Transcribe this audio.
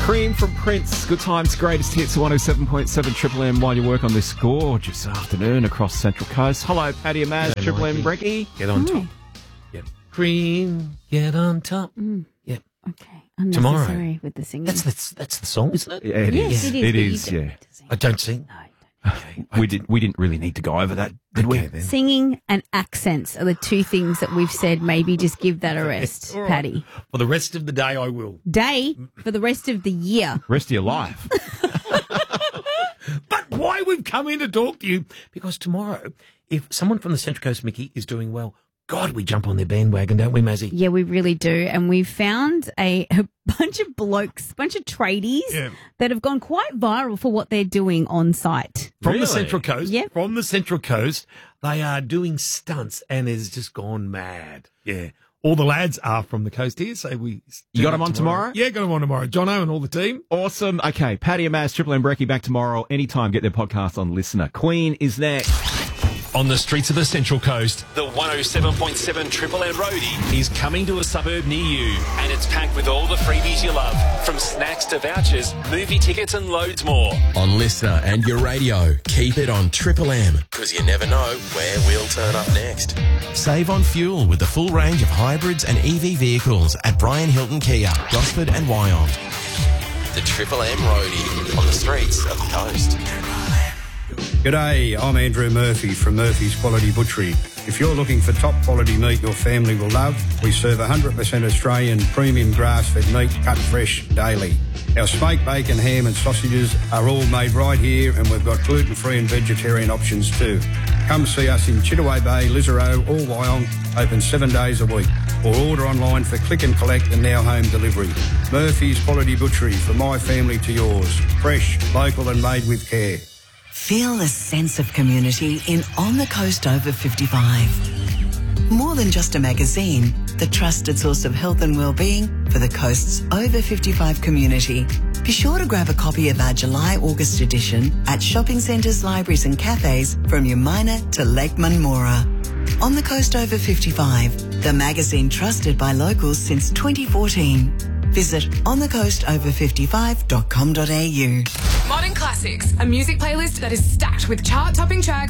Cream from Prince. Good times, greatest hits, 107.7 Triple M while you work on this gorgeous afternoon across Central Coast. Hello, Paddy and Maz, Triple M, Brecky. Get on top. Yep. Cream, get on top. Yep. Okay. Unnecessary with the singing. That's the song, isn't it? Yeah, it Yes, is. it is. It but you is, don't yeah. need to sing. I don't sing. No, you don't. Okay. We didn't really need to go over that, did we? Okay, then. Singing and accents are the two things that we've said maybe just give that a rest, All right. Paddy. For the rest of the day, I will. Day for the rest of the year. Rest of your life. But why we've come in to talk to you? Because tomorrow, if someone from the Central Coast, Mickey, is doing well, God, we jump on their bandwagon, don't we, Mazzy? Yeah, we really do. And we've found a bunch of blokes, bunch of tradies that have gone quite viral for what they're doing on site. From Really? the Central Coast. Yep. From the Central Coast, they are doing stunts and it's just gone mad. Yeah. All the lads are from the coast here, so we... You got 'em on tomorrow? Yeah, got them on tomorrow. Jono and all the team. Awesome. Okay, Paddy and Maz, Triple M, Brecky back tomorrow. Anytime, get their podcast on Listener. Queen is next. On the streets of the Central Coast, the 107.7 Triple M Roadie is coming to a suburb near you, and it's packed with all the freebies you love, from snacks to vouchers, movie tickets and loads more. On Listener and your radio, keep it on Triple M, because you never know where we'll turn up next. Save on fuel with the full range of hybrids and EV vehicles at Brian Hilton Kia, Gosford and Wyong. The Triple M Roadie on the streets of the coast. G'day, I'm Andrew Murphy from Murphy's Quality Butchery. If you're looking for top quality meat your family will love, we serve 100% Australian premium grass-fed meat cut fresh daily. Our smoked bacon, ham and sausages are all made right here, and we've got gluten-free and vegetarian options too. Come see us in Chittaway Bay, Lisarow or Wyong, open 7 days a week, or order online for click and collect and now home delivery. Murphy's Quality Butchery, from my family to yours. Fresh, local and made with care. Feel the sense of community in On the Coast Over 55. More than just a magazine, the trusted source of health and well-being for the coast's over 55 community. Be sure to grab a copy of our July-August edition at shopping centres, libraries and cafes from Umina to Lake Munmora. On the Coast Over 55, the magazine trusted by locals since 2014. Visit onthecoastover55.com.au. Modern Classics, a music playlist that is stacked with chart-topping tracks